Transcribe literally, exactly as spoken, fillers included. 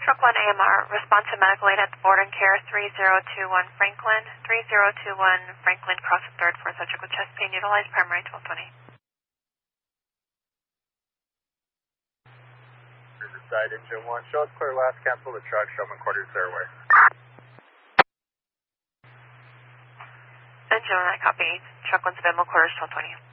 Truck one A M R, respond to medical aid at the board and care three zero two one Franklin, three zero two one Franklin, cross the third for subject with chest pain, utilize primary twelve twenty. Riverside engine one, show us clear last cancel the truck, show them quarters airway. Engine one, I copy. Truck one's available, quarters twelve twenty.